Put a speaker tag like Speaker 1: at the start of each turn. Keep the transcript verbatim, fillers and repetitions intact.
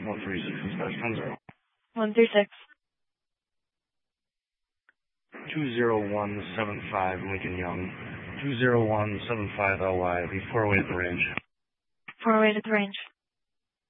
Speaker 1: one three six, dispatch ten zero.
Speaker 2: one three six.
Speaker 1: two zero one seven five, Lincoln Young. two zero one seven five L Y, be four away at the range.
Speaker 2: four away at the range.